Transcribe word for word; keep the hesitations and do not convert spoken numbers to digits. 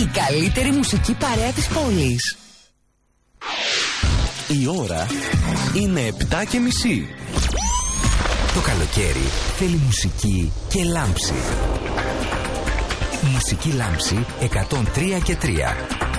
Η καλύτερη μουσική παρέα της πόλης. Η ώρα είναι επτά και μισή. Το καλοκαίρι θέλει μουσική και λάμψη. Μουσική λάμψη εκατόν τρία και τρία.